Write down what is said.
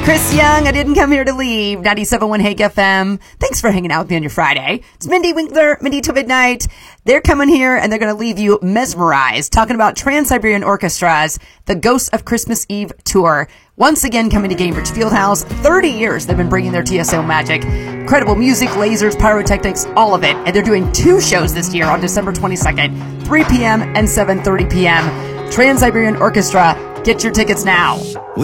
Chris Young, I didn't come here to leave. 97.1 Hake FM. Thanks for hanging out with me on your Friday. It's Mindy Winkler, Mindy till midnight. They're coming here and they're going to leave you mesmerized, talking about Trans-Siberian Orchestra's The Ghosts of Christmas Eve tour. Once again coming to Gainbridge Fieldhouse. 30 years they've been bringing their TSO magic. Incredible music, lasers, pyrotechnics, all of it. And they're doing 2 shows this year on December 22nd, 3 p.m. and 7:30 p.m. Trans-Siberian Orchestra. Get your tickets now.